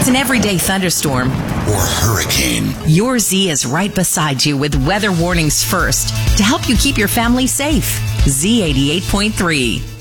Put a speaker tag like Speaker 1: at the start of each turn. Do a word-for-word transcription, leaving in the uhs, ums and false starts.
Speaker 1: it's an everyday thunderstorm
Speaker 2: or hurricane,
Speaker 1: your Z is right beside you with weather warnings first to help you keep your family safe. Z eighty-eight point three.